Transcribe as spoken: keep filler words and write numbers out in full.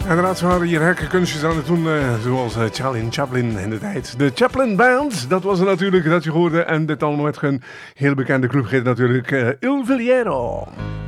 Inderdaad, ze waren hier hekke kunstjes aan het doen, uh, zoals uh, Charlie Chaplin in de tijd. De Chaplin Band, dat was het natuurlijk dat je hoorde. En dit allemaal met een heel bekende club natuurlijk, uh, Il Villero.